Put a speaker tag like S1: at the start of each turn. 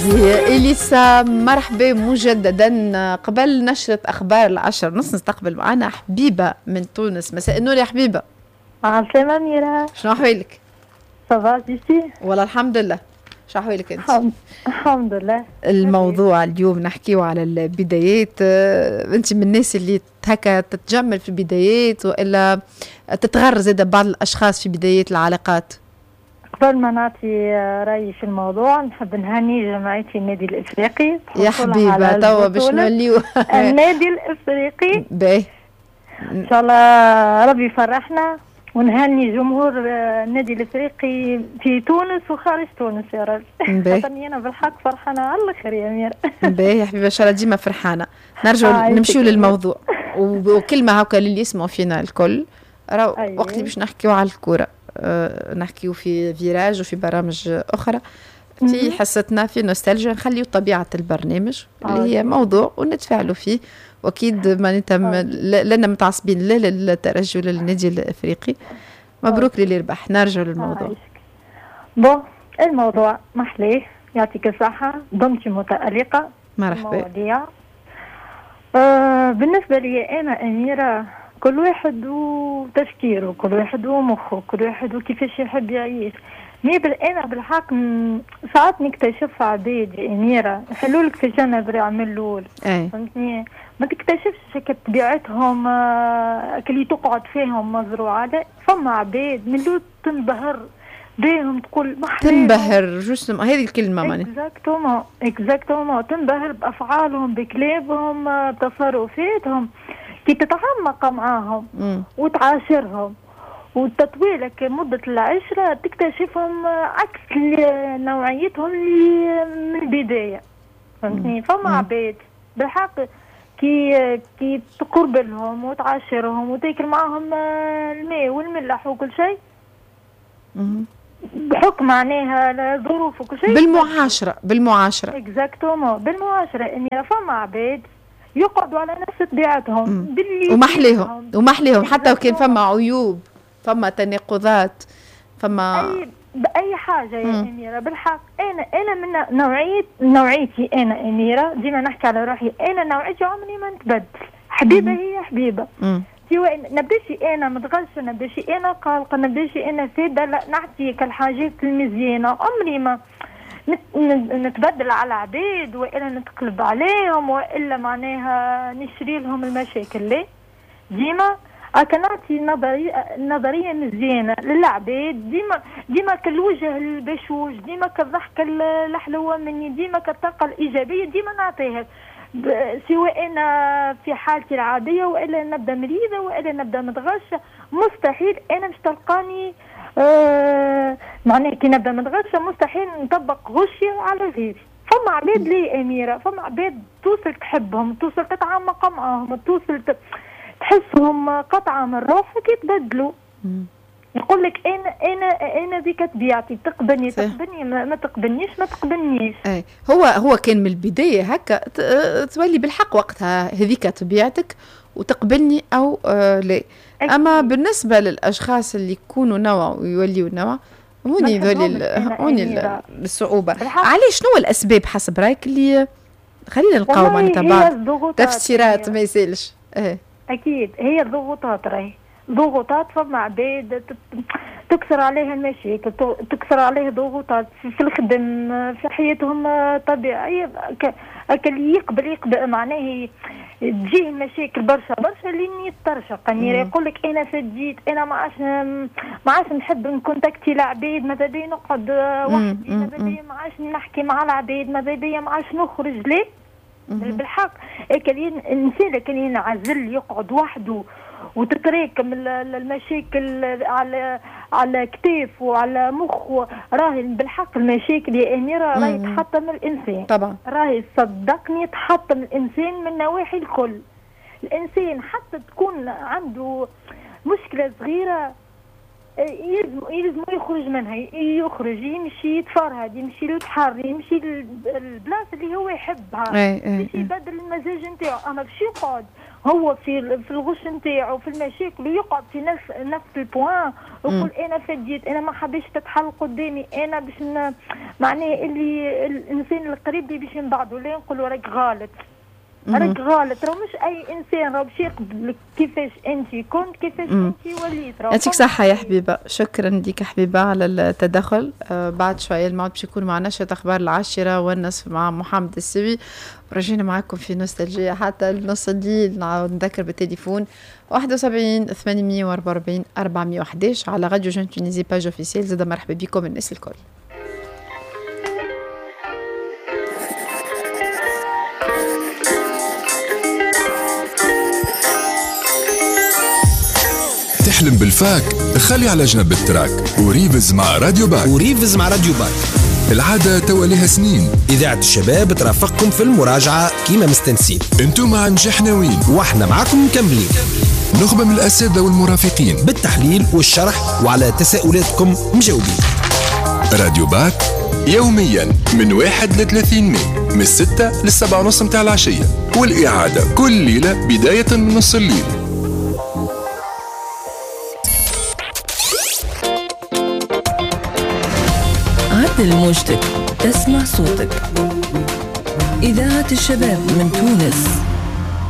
S1: إليسا مرحبا مجددا. قبل نشرة أخبار 10:30 نستقبل معنا حبيبة من تونس. مساء النور يا حبيبة.
S2: عسلامة ميرا،
S1: شنو أحوالك؟
S2: صباح ديسي.
S1: والله الحمد لله. شو أحوالك أنت؟
S2: الحمد لله.
S1: الموضوع اليوم نحكيه على البدايات. أنت من الناس اللي هكا تتجمل في البدايات وإلا تتغرز بعض الأشخاص في بدايات العلاقات؟
S2: قبل ما نعطي رأيي في الموضوع نحب نهني جمعيتي النادي الإفريقي
S1: يا حبيبة. توا باش نوليو
S2: النادي الإفريقي
S1: باهي
S2: إن شاء الله ربي يفرحنا، ونهني جمهور النادي الإفريقي في تونس وخارج تونس يا رب. خاطرني أنا بالحق فرحانة على الآخر يا أمير.
S1: باهي يا حبيبة، إن شاء الله ديما فرحانة. نرجع نمشيو للموضوع وكلمة هكا للي يسمعوا فينا الكل. وقت اللي باش نحكيو على الكرة، نحكيو في فيراج وفي برامج أخرى في حصتنا في نوستالجيا. نخليو طبيعة البرنامج اللي هي موضوع ونتفاعلوا فيه، وأكيد لنا متعصبين لا للترجي للنادي الأفريقي. مبروك للي ربح. نرجع للموضوع.
S2: الموضوع محليه، يعطيك الصحة، دمتي متألقة.
S1: مرحبا.
S2: بالنسبة لي أنا أميرة، كل واحد وتفكيره، كل واحد ومخه، كل واحد وكيفاش يحب يعيش. أنا بالحق ساعات نكتشف عباد يا أميرة يحلولك في جنب يعملوا فهمتني، ما تكتشفش هكا طبيعتهم اللي تقعد فيهم مزروعة. لا، فما عباد من تنبهر بيهم، تقول
S1: تنبهر جسم، هذه الكلمة ماني
S2: اكزاكتومون تنبهر بأفعالهم، بكلابهم، بتصرفاتهم. كي تتعمق معاهم وتعاشرهم وتطويلك مدة العشرة تكتشفهم عكس نوعيتهم اللي من البداية. فهمتني؟ فما عباد بالحق كي تقرب لهم وتعاشرهم وتاكل معاهم الماء والملح وكل شيء بحكم معناها الظروف وكل شيء،
S1: بالمعاشرة
S2: اكزاكتومون بالمعاشرة. اني فما عباد يقعدوا على نفس طبيعتهم
S1: ومحليهم حتى وكان فما عيوب، فما تناقضات، فما
S2: بأي حاجة يا أميرة. بالحق أنا من نوعيتي أنا أميرة، ديما نحكي على روحي. أنا نوعيتي عمري ما نتبدل. حبيبة هي حبيبة. نبداش أنا متغشة، نبداش أنا قلقة، نبداش أنا سادة. لا، نعطيك الحاجات المزيانة. عمري ما نتبدل على عباد وإلا نتقلب عليهم وإلا معناها نشري لهم المشاكل. لا، ديما نعطي نظرية مزيانة للعباد. ديما كالوجه البشوش، ديما كالضحكة الحلوة مني، ديما كالطاقة الإيجابية ديما نعطيها، سواء أنا في حالتي العادية وإلا نبدأ مريضة وإلا نبدأ متغشة. مستحيل أنا مش تلقاني معناه كي نبدأ متغشة مستحيل نطبق غشي على غيري. فما عباد لي أميرة، فما عباد توصل تحبهم، توصل تتعمق معاهم، توصل تحسهم قطعة من روحك يتبدلوا. يقول لك انا ذيك طبيعتي، تقبلني ما تقبلنيش ما تقبلنيش.
S1: هو كان من البدايه هكا تولي بالحق وقتها هذيك طبيعتك وتقبلني او لا. اما بالنسبه للاشخاص اللي يكونوا نوع ويوليوا نوع، هوني الصعوبه. علاش شنو الاسباب حسب رايك اللي خلينا نلقاو معناتها بعض تفسيرات ما يسالش؟
S2: اكيد هي الضغوطات. راهي ضغوطات. فما عباد تكسر عليها المشاكل، تكسر عليها ضغوطات في الخدم، في حياتهم طبيعية. اللي يقبل معناه تجيه المشاكل برشا لين يترشق. يعني يقول لك انا فديت، انا ما عادش نحب نكونتاكتي العباد، ماذا بيا نقعد وحدي، ماذا بيا ما عادش نحكي مع العباد، ماذا بيا ما عادش نخرج. ليه؟ بالحق الانسان كان ينعزل يقعد وحده وتتراكم المشاكل على كتاف وعلى مخ. راهي بالحق المشاكل يا أميرة راهي تحطم الإنسان
S1: طبعا.
S2: راهي صدقني تحطم الإنسان من نواحي الكل. الإنسان حتى تكون عنده مشكلة صغيرة يلزم يخرج منها، يخرج يمشي يتفرهد، يمشي للبحر، يمشي للبلاصه اللي هو يحبها، باش يبدل المزاج نتاعو. اما باش يقعد هو في الغش نتاعو في المشاكل ويقعد في نفس البوان ويقول انا فديت، انا ما حبيتش تتحل قدامي، انا باش معناه اللي الانسان القريب لي باش نبعده، لا نقولوا راك غلط، راك غلط. راه مش اي انسان راه باش يقبلك كيفاش انت كنت، كيفاش انت وليت.
S1: يعطيك صحه يا حبيبه، شكرا ليك حبيبه على التدخل. بعد شويه الموعد باش يكون معنا نشرة اخبار العاشره والنصف مع محمد السبي، ورجينا معكم في نوستالجيا حتى النص الليل. نذكر بالتليفون 71 844 411 على راديو جون تونيزي باج اوفيسيال. زاد مرحبا بكم الناس الكل.
S3: تحلم بالفاك؟ خلي على جنب التراك وريفز مع راديو باك. العادة تواليها سنين،
S4: إذاعة الشباب ترافقكم في المراجعة كيما مستنسين.
S3: انتو مع نجحنا وين
S4: واحنا معكم مكملين.
S3: نخبة من الأساتذة والمرافقين
S4: بالتحليل والشرح وعلى تساؤلاتكم مجاوبين.
S3: راديو باك يوميا من 1 ل30 ماي، من 6 ل7:30 متاع العشية، والإعادة كل ليلة بداية من نص الليل.
S5: عدل موجتك، تسمع صوتك. إذاعة الشباب من تونس.